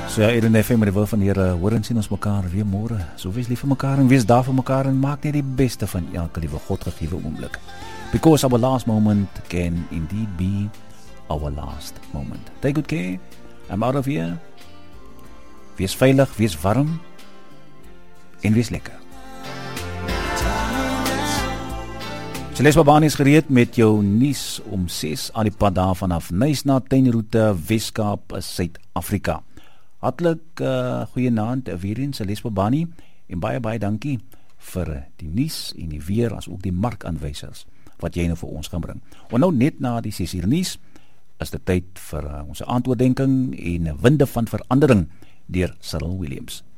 So ja, Eden FM met die wil van die Here, hoor en sien ons mekaar weer môre. So wees lief vir mekaar en wees daar vir mekaar en maak net die beste van elke liewe God gegewe oomblik. Because our last moment can indeed be our last moment. Take good care. I'm out of here. Wees veilig, wees warm en wees lekker. Celeste Babani is gereed met jou nuus om 6 aan die pad daar vanaf Nysna Tuinroete Weskaap, Suid-Afrika. Hartlik goeienaand weer eens Celeste Babani en baie dankie vir die nuus en die weer as ook die markaanwysers wat jy nou vir ons gaan bring. En nou net na die 6 uur nuus is dit tyd vir ons aandoordenking en winde van verandering deur Cyril Williams.